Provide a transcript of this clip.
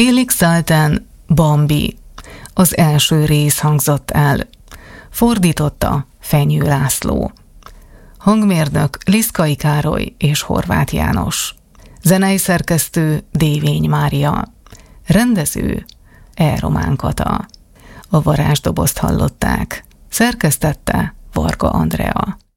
Félix Zaltán Bambi. Az első rész hangzott el. Fordította Fenyő László. Hangmérnök Liszkai Károly és Horváth János. Zenei szerkesztő Dévény Mária. Rendező E. Román Kata. A varázsdobozt hallották. Szerkesztette Varga Andrea.